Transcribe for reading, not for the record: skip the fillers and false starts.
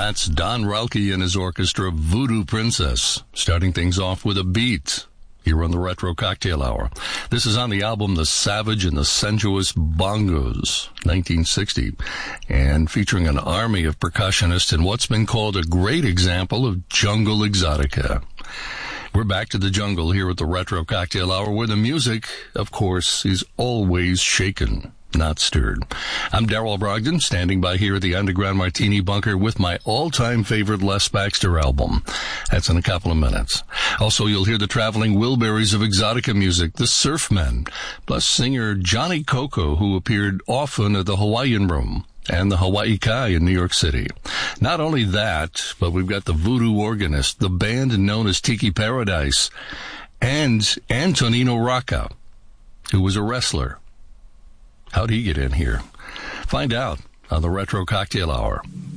That's Don Ralke and his orchestra, Voodoo Princess, starting things off with a beat here on the Retro Cocktail Hour. This is on the album The Savage and the Sensuous Bongos, 1960, and featuring an army of percussionists in what's been called a great example of jungle exotica. We're back to the jungle here at the Retro Cocktail Hour, where the music, of course, is always shaken, not stirred. I'm Darrell Brogdon, standing by here at the Underground Martini Bunker with my all-time favorite Les Baxter album. That's in a couple of minutes. Also, you'll hear the traveling Wilburys of exotica music, the Surfmen, plus singer Johnny Coco, who appeared often at the Hawaiian Room and the Hawaii Kai in New York City. Not only that, but we've got the voodoo organist, the band known as Tiki Paradise, and Antonino Rocca, who was a wrestler. How'd he get in here? Find out on the Retro Cocktail Hour.